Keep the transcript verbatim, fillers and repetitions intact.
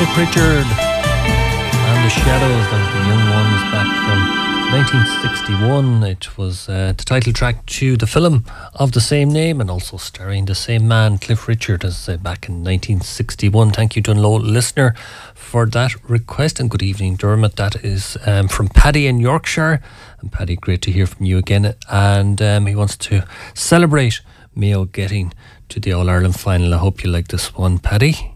Cliff Richard and the Shadows. That was the Young Ones back from nineteen sixty-one. It was uh, the title track to the film of the same name and also starring the same man, Cliff Richard, as uh, back in nineteen sixty-one. Thank you, Dunlow listener, for that request, and good evening, Dermot. That is um, from Paddy in Yorkshire. And Paddy, great to hear from you again. And um, he wants to celebrate Mayo getting to the All-Ireland final. I hope you like this one, Paddy.